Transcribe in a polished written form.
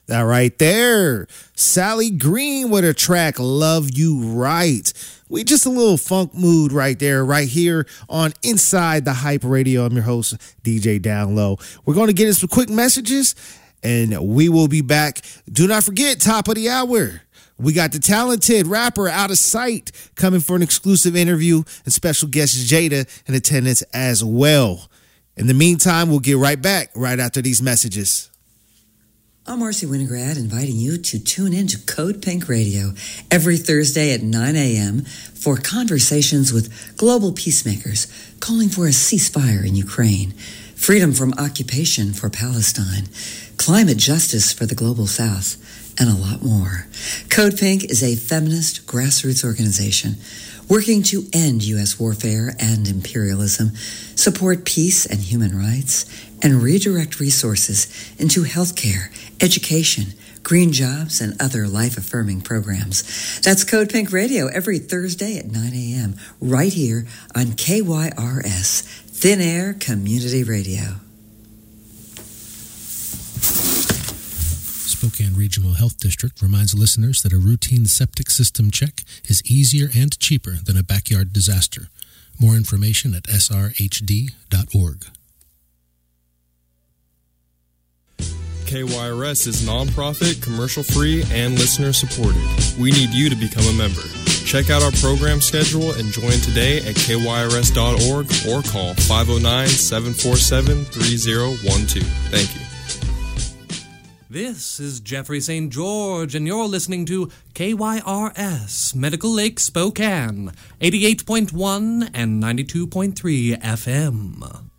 That right there. Sally Green with her track Love You Right. We just a little funk mood right there, right here on Inside the Hype Radio. I'm your host, DJ Down Low. We're going to get us some quick messages, and we will be back. Do not forget, top of the hour, we got the talented rapper Out of Sight coming for an exclusive interview, and special guest Jada in attendance as well. In the meantime, we'll get right back right after these messages. I'm Marcy Winograd, inviting you to tune in to Code Pink Radio every Thursday at 9 a.m. for conversations with global peacemakers calling for a ceasefire in Ukraine, freedom from occupation for Palestine, climate justice for the global South, and a lot more. Code Pink is a feminist grassroots organization working to end U.S. warfare and imperialism, support peace and human rights, and redirect resources into healthcare, education, green jobs, and other life-affirming programs. That's Code Pink Radio every Thursday at 9 a.m. right here on KYRS, Thin Air Community Radio. Spokane Regional Health District reminds listeners that a routine septic system check is easier and cheaper than a backyard disaster. More information at srhd.org. KYRS is nonprofit, commercial-free, and listener-supported. We need you to become a member. Check out our program schedule and join today at kyrs.org or call 509-747-3012. Thank you. This is Jeffrey St. George, and you're listening to KYRS, Medical Lake Spokane, 88.1 and 92.3 FM.